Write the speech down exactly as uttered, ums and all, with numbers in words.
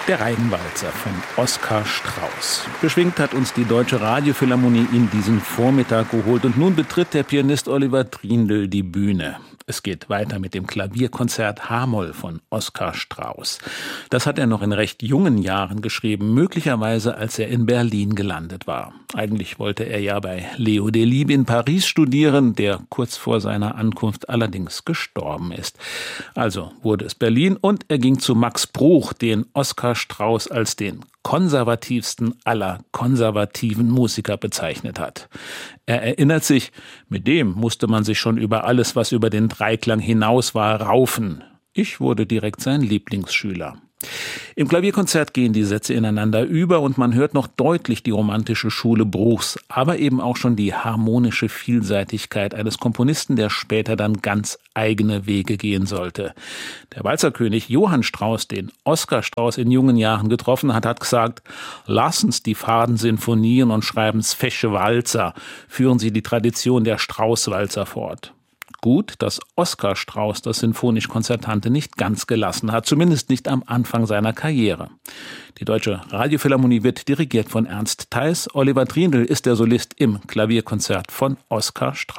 Der Reigenwalzer von Oskar Strauß. Beschwingt hat uns die Deutsche Radiophilharmonie in diesen Vormittag geholt. Und nun betritt der Pianist Oliver Triendl die Bühne. Es geht weiter mit dem Klavierkonzert H-Moll von Oskar Strauß. Das hat er noch in recht jungen Jahren geschrieben, möglicherweise als er in Berlin gelandet war. Eigentlich wollte er ja bei Leo Delibes in Paris studieren, der kurz vor seiner Ankunft allerdings gestorben ist. Also wurde es Berlin und er ging zu Max Bruch, den Oskar Strauß als den konservativsten aller konservativen Musiker bezeichnet hat. Er erinnert sich, mit dem musste man sich schon über alles, was über den Dreiklang hinaus war, raufen. Ich wurde direkt sein Lieblingsschüler. Im Klavierkonzert gehen die Sätze ineinander über und man hört noch deutlich die romantische Schule Bruchs, aber eben auch schon die harmonische Vielseitigkeit eines Komponisten, der später dann ganz eigene Wege gehen sollte. Der Walzerkönig Johann Strauß, den Oskar Strauß in jungen Jahren getroffen hat, hat gesagt: Lassen's die faden Sinfonien und schreiben's fesche Walzer, führen Sie die Tradition der Strauß-Walzer fort. Gut, dass Oskar Strauß das Sinfonisch-Konzertante nicht ganz gelassen hat, zumindest nicht am Anfang seiner Karriere. Die Deutsche Radiophilharmonie wird dirigiert von Ernst Theis. Oliver Triendl ist der Solist im Klavierkonzert von Oskar Strauß.